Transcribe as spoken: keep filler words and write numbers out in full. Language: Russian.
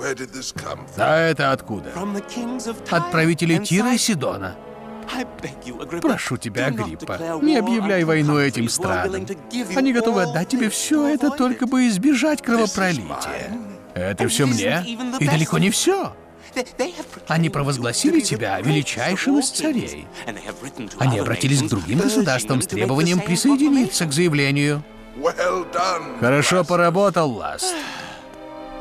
А это откуда? От правителей Тира и Сидона. Прошу тебя, Агриппа, не объявляй войну этим странам. Они готовы отдать тебе все это, только бы избежать кровопролития. Это все мне? И далеко не все. Они провозгласили тебя величайшим из царей. Они обратились к другим государствам с требованием присоединиться к заявлению. Хорошо поработал, Ласт.